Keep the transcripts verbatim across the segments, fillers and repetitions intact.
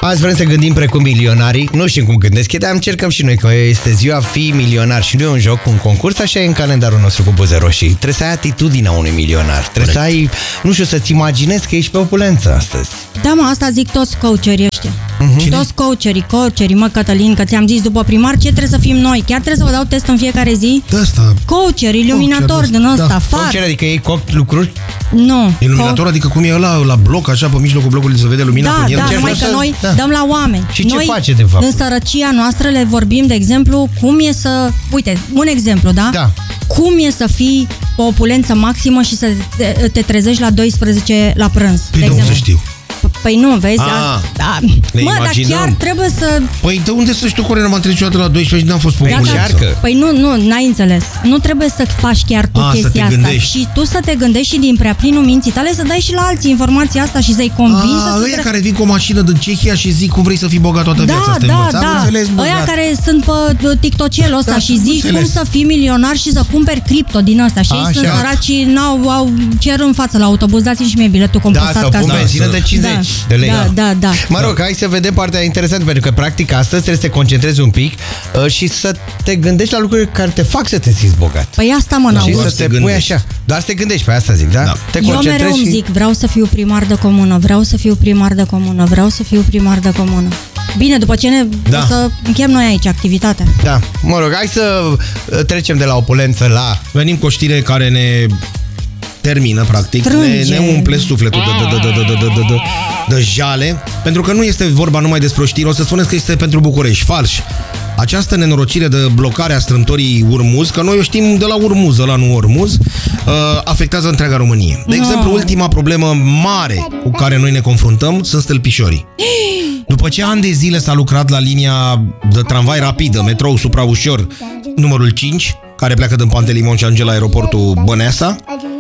Azi vrem să gândim precum milionarii. Nu știm cum gândesc, dar încercăm și noi, că este ziua Fii milionar și nu e un joc, un concurs, așa e în calendarul nostru cu buze roșii. Trebuie să ai atitudinea unui milionar. Trebuie Corect. să ai, nu știu, să-ți imaginezi că ești pe opulență astăzi. Da, mă, asta zic toți coacherii ăștia. Uh-huh. Toți coacherii, coacherii, mă, Cătălin, că ți-am zis după primar ce trebuie să fim noi. Chiar trebuie să vă dau test în fiecare zi? De asta. Coacher, iluminator din ăsta, da. far. Coacher, adică ei coc lucruri? Nu. Iluminator, adică cum e ăla la bloc, așa, pe mijlocul blocului se vede lumina da, pe el. Da, numai că noi da. dăm la oameni. Și noi, ce face, de fapt? În sărăcia noastră le vorbim, de exemplu, cum e să... Uite, un exemplu, da? Da. Cum e să fii pe opulență maximă și să te, te trezești la douăsprezece la prânz, Păi de nu, exemplu. să știu. Păi nu, vezi? Ah, da. ne Mă, imaginăm. dar chiar trebuie să... Păi de unde să știu, Core, n-am trezit niciodată la doisprezece și n-am fost pe opulență. Păi nu, nu, n-ai înțeles. Nu trebuie să faci chiar tu A, chestia asta. Și tu să te gândești și din prea plinul minții tale să dai și la alții informația asta și să-i convingi. A, să ăia tre- care vin cu o mașină din Cehia și zic cum vrei să fii bogat toată da, viața. Asta da, da, da. înțeles, bă, Ăia da. care sunt pe TikTok-elul ăsta Da, și zici înțeles. cum să fii milionar și să cumperi cripto din ăsta. Și ei sunt săraci și n-au au cer în față la autobuz. Dați-mi și mie biletul compostat. Da, sau ca pun să... benzină de cincizeci de lei. Da, da, da. Mă rog, hai să vedem partea interesantă, pentru că practic astăzi trebuie să te concentrezi un pic uh, și să te gândești la lucruri care te fac să te simți bogat. Păi asta mă Și n-auzi. să te pui așa. Doar să te gândești, pe asta zic, da? Da. Te Eu mereu îmi și... zic, vreau să fiu primar de comună, vreau să fiu primar de comună, vreau să fiu primar de comună. Bine, după ce ne Da. o să închem noi aici activitatea. Da, mă rog, hai să uh, trecem de la opulență la... Venim cu o știre care ne termină, practic, ne, ne umple sufletul de, de, de, de, de, de, de, de, de jale, pentru că nu este vorba numai despre o știre, o să spuneți că este pentru București, fals. Această nenorocire de blocare a strâmtorii Urmuz, că noi o știm de la Urmuz, ăla nu Urmuz, uh, afectează întreaga Românie. De exemplu, ultima problemă mare cu care noi ne confruntăm sunt stâlpișorii. După ce ani de zile s-a lucrat la linia de tramvai rapidă, metrou supraușor, numărul cinci, care pleacă din Pantelimon și ajunge la aeroportul Băneasa,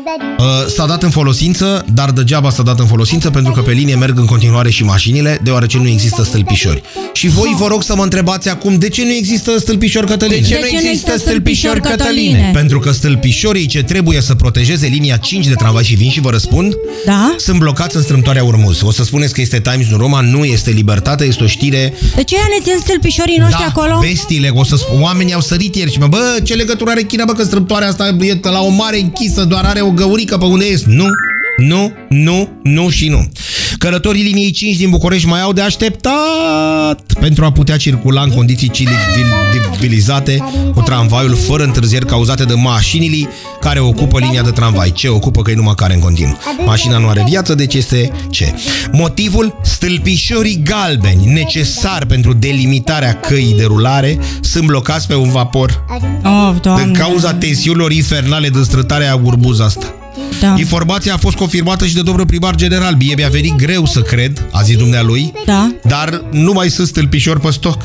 s-a dat în folosință, dar degeaba s-a dat în folosință, pentru că pe linie merg în continuare și mașinile, deoarece nu există stâlpișori. Și voi vă rog să mă întrebați acum, de ce nu există stâlpișori, Cătăline? De ce nu există stâlpișori, Cătăline? Pentru că stâlpișorii ce trebuie să protejeze linia cinci de tramvai, și vin și vă răspund, Da? sunt blocați în strâmtoarea Urmuz. O să spuneți că este Times New Roman, nu este Libertate, este o știre. De ce ea ne țin stâlpișorii noștri Da, acolo? bestiile, o să spun, oamenii au sărit ieri și mă, bă, ce legătură are China, bă, că strâmtoarea asta e la o mare închisă, doar are o găurică pe unde ești. Nu, nu, nu, nu și nu. Călătorii liniei cinci din București mai au de așteptat pentru a putea circula în condiții civilizate cu tramvaiul fără întârzieri cauzate de mașinile care ocupă linia de tramvai. Ce ocupă? Că e numai care în continuu. Mașina nu are viață, deci este ce? Motivul? Stâlpișorii galbeni necesari pentru delimitarea căii de rulare sunt blocați pe un vapor Oh, Doamne. din cauza tensiunilor infernale din strântarea Urmuz asta. Da. Informația a fost confirmată și de domnul primar general. Mie mi-a venit greu să cred, a zis dumnealui, Da. dar nu mai sunt stâlpișori pe stoc.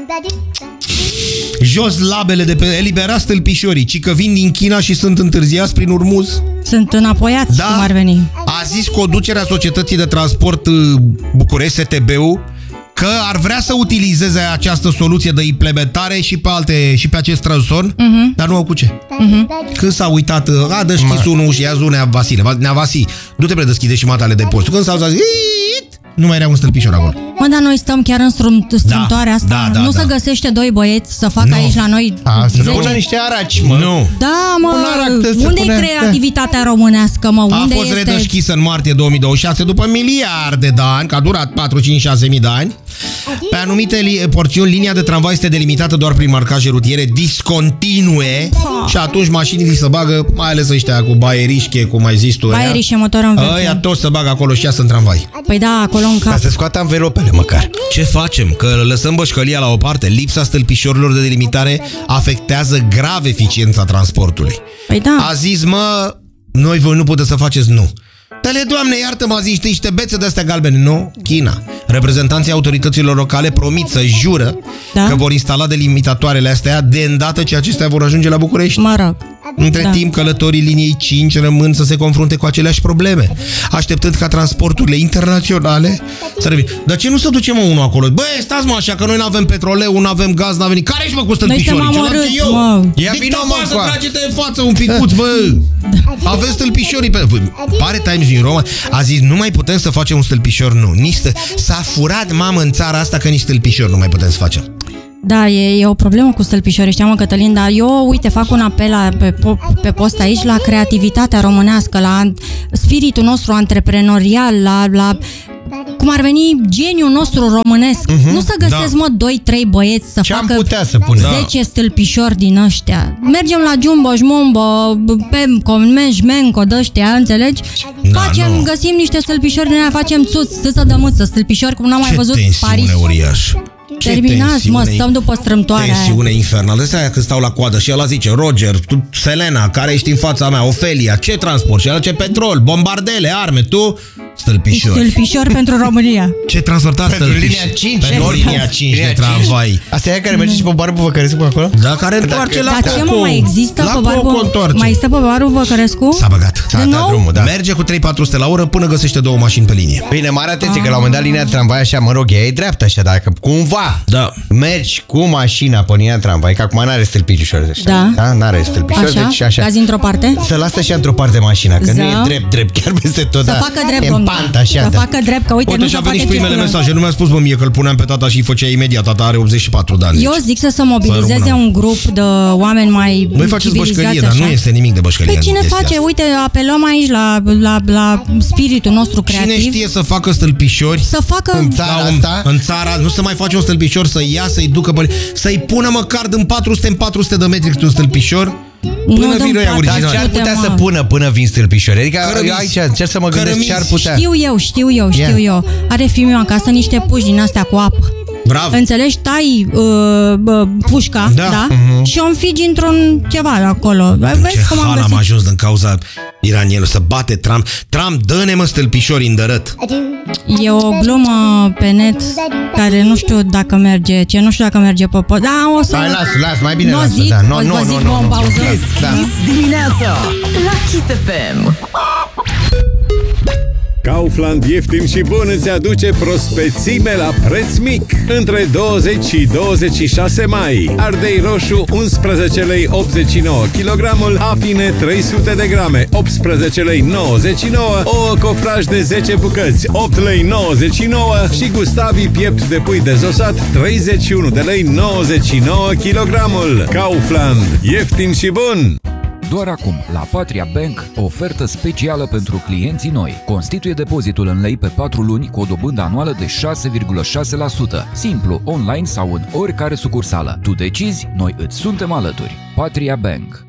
Jos labele de pe elibera stâlpișorii, ci că vin din China și sunt întârziați prin Urmuz. Sunt înapoiați, Da. cum ar veni. A zis conducerea Societății de Transport București, S T B-ul, că ar vrea să utilizeze această soluție de implementare și pe alte, și pe acest tronson, uh-huh. dar nu au cu ce. Uh-huh. Când s-a uitat, a deschis unul și i-a zis Nea Vasile, Nea Vasi, du-te pre deschide și matale de post. Când s-au zis, nu mai era un stâlpișor acolo. Mă, dar noi stăm chiar în strâmtoarea asta. da, da, nu da. se găsește doi băieți să facă Nu. aici la noi A, să zece. pună niște araci, mă. Nu. Da, mă, Un arac să unde e pune- creativitatea românească, mă? A Unde fost este... redeschisă în martie două mii douăzeci și șase după miliarde de ani, că a durat patru, cinci, șase mii de ani. Pe anumite li- porțiuni, linia de tramvai este delimitată doar prin marcaje rutiere discontinue și atunci mașinile se bagă, mai ales ăștia cu baierișche, cum ai zis tu. ăia. Baieri și motor în veche. Ăia toți se bagă acolo și iasă în tramvai. Păi da, acolo în Ca cap. să scoată anvelopele măcar. Ce facem? Că lăsăm bășcălia la o parte. Lipsa stâlpișorilor de delimitare afectează grav eficiența transportului. Păi da. A zis, mă, noi voi nu puteți să faceți, nu. Dă-le, Doamne, iartă-mă, a zis, niște bețe de-astea galbene. Nu, China. Reprezentanții autorităților locale promit să jură Da? că vor instala delimitatoarele astea de îndată ce acestea vor ajunge la București. Mă rog. Între Da. timp, călătorii liniei cinci rămân să se confrunte cu aceleași probleme, așteptând ca transporturile internaționale să revină. Dar ce nu să ducem mă, unul acolo? Băi, stați mă așa, că noi n-avem petroleu, nu avem gaz, n-avem nici. Care-și mă cu stâlpișorii? Noi suntem amorâți, eu. mă. Ia vino, mă, Dictafoară să încoa. trage-te în față un picuț, bă! Aveți stâlpișorii pe... Pare Times din Roma a zis, nu mai putem să facem un stâlpișor, nu. Nici să... S-a furat, mamă, în țara asta că nici stâlpișor nu mai putem să facem. Da, e, e o problemă cu stâlpișorii, știam, mă, Cătălin, dar eu, uite, fac un apel la, pe, pe post aici la creativitatea românească, la spiritul nostru antreprenorial, la, la cum ar veni geniul nostru românesc. Uh-huh. Nu să găsesc, Da. mă, doi trei băieți să Ce-am facă putea să punem? zece stâlpișori din ăștia. Mergem la Jumbo, Jmumbo, Pemco, Menco, dăștia, înțelegi? Da, Facem, nu. găsim niște stâlpișori din aia, facem țuț, țâță de mâță, stâlpișori cum n-am mai Ce văzut tensiune Paris. uriaș. Ce Terminați, mă, tensiune- stăm după strâmtoarea aia. Tensiune infernală. Ăsta aia când stau la coadă și ăla zice, Roger, tu, Selena, care ești în fața mea, Ofelia, ce transport? Și ăla ce petrol, bombardele, arme, tu, stâlpișori. Stâlpișori pentru România. Ce transportat Pentru stâlpiș? linia cinci. Pentru Exact. linia cinci de Linia tramvai. Asta e aia care merge și pe Barbu Văcărescu acolo? Da, care întoarce la Dar ce, mă, Coco. mai există la pe Coco Barbu? întoarce. Mai există pe Barbu Văcărescu? S-a băgat. S-a De dat nou? drumul, da. Merge cu trei patru sute la oră până găsește două mașini pe linie. Bine, mare atenție, că la un moment dat linia de tramvai așa, mă rog, ea e dreaptă așa, dacă cumva Da. mergi cu mașina pe linia de tramvai, că acum n-are stâlpișori ăștia. Da. Da, n-are stâlpișori, Așa? deci așa. Cazi într-o parte? Să lasă și într-o parte mașina, că nu e Zău. drept, drept, chiar peste tot. Să da. facă drept, E în domnule. pant, așa, Să da. facă drept, că uite, Uite, nu și se a poate venit și primele circula. mesaje. Nu mi-a spus, bă, mie că îl puneam pe tata și îi făcea imediat. Tata are optzeci și patru de ani. Eu deci. zic să se mobilizeze Fără un grup de oameni mai Voi faceți civilizați, bășcărie, dar așa. nu este nimic de bășcărie. Păi în cine chestia face? asta. Uite, apelăm aici la, la, la spiritul nostru creativ. Cine știe să facă stâlpișori? Să facă... În țara La un- asta? în țara, nu să mai face un stâlpișor, să ia, să-i ducă pe... Să-i pună măcar din patru sute în patru sute de metri câte un stâlpișor, până Nu dăm vin ăia patru Dar originali. ce ar sute, putea mă. să pună până vin stâlpișori? Adică Cărămizi. eu aici încerc să mă gândesc ce ar Cărămizi. putea. Știu eu, știu eu, știu Ia. eu. Are fiul meu acasă niște puși din astea cu apă. Bravo! Înțelegi? Tai uh, bă, pușca, Da. da? Mhm. Și o înfigi într-un ceva acolo. Vezi Ce cum am hal am găsit? ajuns din cauza iranienilor, să bate Trump. Trump, dă-ne mă stâlpișori îndărât. E o glumă pe net care nu știu dacă merge, ce nu știu dacă merge pe pod. Da, o să... Hai, las, las, mai bine Nu o lasă, zic, da. o Nu, nu, vă nu, zic nu, vouă în nu. pauză. Da. Dimineața la Kiss F M. Kaufland ieftin și bun îți aduce prospețime la preț mic. Între douăzeci și douăzeci și șase mai. Ardei roșu unsprezece lei optzeci și nouă kilogramul, afine trei sute de grame optsprezece lei nouăzeci și nouă, ouă cofraj de zece bucăți opt lei nouăzeci și nouă și Gustavi piept de pui dezosat treizeci și unu de lei nouăzeci și nouă kilogramul. Kaufland, ieftin și bun! Doar acum, la Patria Bank, o ofertă specială pentru clienții noi. Constituie depozitul în lei pe patru luni cu o dobândă anuală de șase virgulă șase la sută. Simplu, online sau în oricare sucursală. Tu decizi, noi îți suntem alături. Patria Bank.